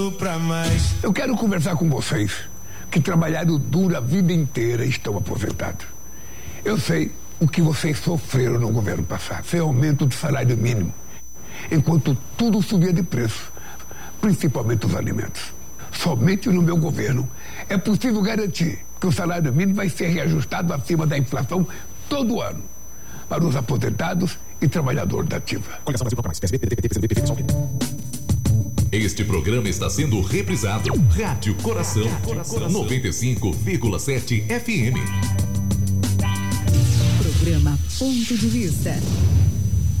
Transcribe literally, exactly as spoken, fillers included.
Pra mais. Eu quero conversar com vocês que trabalharam duro a vida inteira e estão aposentados. Eu sei o que vocês sofreram no governo passado, sem aumento do salário mínimo, enquanto tudo subia de preço, principalmente os alimentos. Somente no meu governo é possível garantir que o salário mínimo vai ser reajustado acima da inflação todo ano para os aposentados e trabalhadores da ativa. Este programa está sendo reprisado. Rádio Coração, noventa e cinco vírgula sete F M. Programa Ponto de Vista.